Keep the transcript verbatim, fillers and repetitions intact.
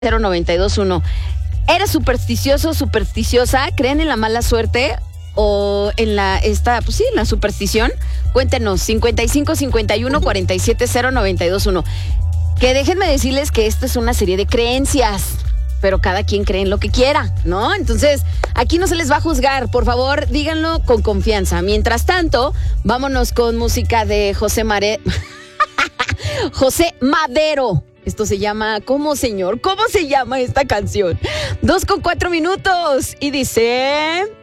cero noventa y dos uno. ¿Eres supersticioso, supersticiosa? ¿Creen en la mala suerte o en la esta, pues sí, en la superstición? Cuéntenos, cincuenta y cinco cincuenta y uno cuarenta y siete cero noventa y dos uno. Que déjenme decirles que esto es una serie de creencias, pero cada quien cree en lo que quiera, ¿no? Entonces, aquí no se les va a juzgar, por favor, díganlo con confianza. Mientras tanto, vámonos con música de José Mare... José Madero. Esto se llama, ¿cómo, señor? ¿Cómo se llama esta canción? Dos con cuatro minutos y dice...